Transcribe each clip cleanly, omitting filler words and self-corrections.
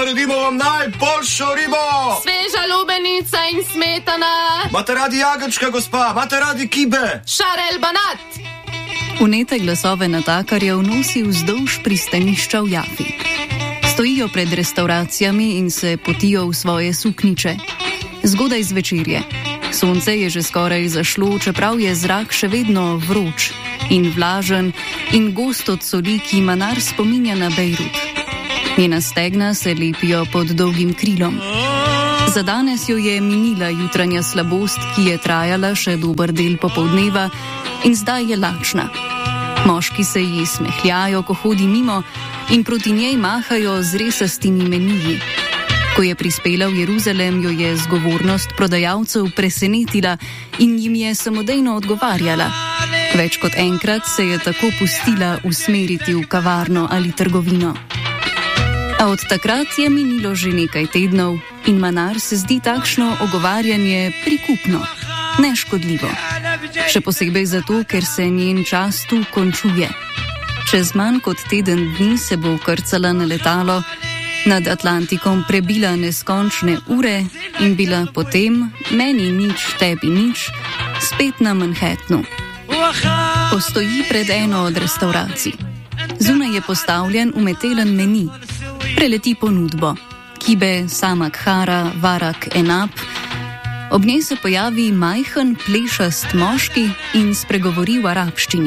naredimo vam najboljšo ribo. Sveža lubenica in smetana. Mate radi jagenčka, gospa, mate radi kibe. Šarel banat. Vnete glasove natakarjev nosi vzdolž pristanišča v Jafi. Stojijo pred restauracijami in se potijo v svoje sukniče. Zgodaj zvečer je. Sonce je že skoraj zašlo, čeprav je zrak še vedno vroč in vlažen in gost od soli, ki Manar spominja na Bejrut. Njena stegna se lepijo pod dolgim krilom. Za danes jo je minila jutranja slabost, ki je trajala še dober del popoldneva in zdaj je lačna. Moški se ji smehljajo, ko hodi mimo in proti njej mahajo z resastimi meniji. Ko je prispela v Jeruzalem, jo je zgovornost prodajalcev presenetila in jim je samodejno odgovarjala. Več kot enkrat se je tako pustila usmeriti v kavarno ali trgovino. A od takrat je minilo že nekaj tednov in Manar se zdi takšno ogovarjanje prikupno, neškodljivo. Še posebej zato, ker se njen čas tu končuje. Čez manj kot teden dni se bo vkrcala na letalo, nad Atlantikom prebila neskončne ure in bila potem, meni nič, tebi nič, spet na Manhattnu. Postoji pred eno od restauracij. Zunaj je postavljen umetelen meni. Preleti ponudbo. Kibe, samak hara, varak enap. Ob njej se pojavi majhen, plešast moški in spregovori v arabščini.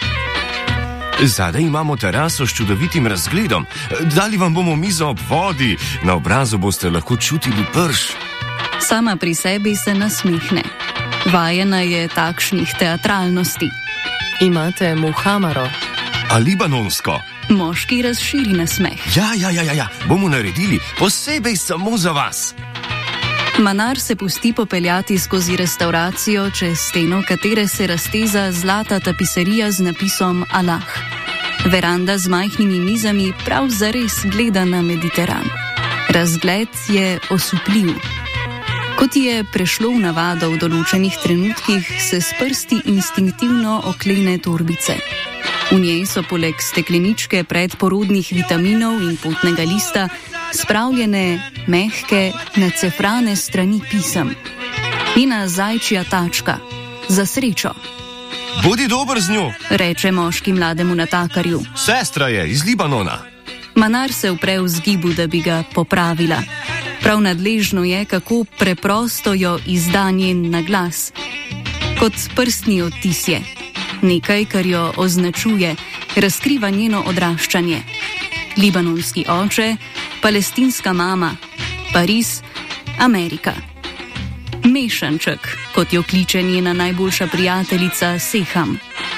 Zadaj imamo teraso s čudovitim razgledom. Dali vam bomo mizo ob vodi, na obrazu boste lahko čutili prš. Sama pri sebi se nasmehne. Vajena je takšnih teatralnosti. Imate muhamaro? A libanonsko? Moški razširi nasmeh. Ja, bomo naredili posebej samo za vas. Manar se pusti popeljati skozi restauracijo, čez steno katere se razteza zlata tapiserija z napisom Allah. Veranda z majhnimi mizami prav zares gleda na Mediteran. Razgled je osupljiv. Kot je prešlo v navado v določenih trenutkih, se s prsti instinktivno oklene torbice. V njej so poleg stekleničke predporodnih vitaminov in potnega lista spravljene mehke, nacefrane strani pisem. Njena zajčja tačka. Za srečo. Bodi dober z njo, reče moški mlademu natakarju. Sestra je iz Libanona. Manar se upre v zgibu, da bi ga popravila. Prav nadležno je, kako preprosto jo izda njen naglas. Kot prstni odtis je. Nekaj, kar jo označuje, razkriva njeno odraščanje. Libanonski oče, palestinska mama, Pariz, Amerika. Mešanček, kot jo kliče njena najboljša prijateljica Seham.